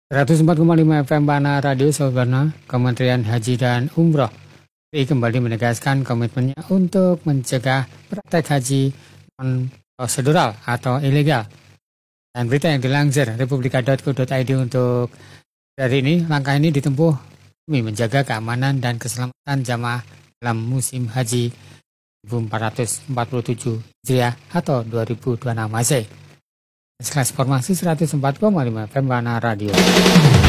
104,5 FM Bana Radio Saudara, Kementerian Haji dan Umroh kembali menegaskan komitmennya untuk mencegah praktek haji non-prosedural atau ilegal. Dan berita yang dilansir republika.co.id untuk hari ini, langkah ini ditempuh demi menjaga keamanan dan keselamatan jamaah dalam musim haji 1447 Hijriah atau 2026 Masehi. Sekelas informasi 104,5 FM Bana Radio.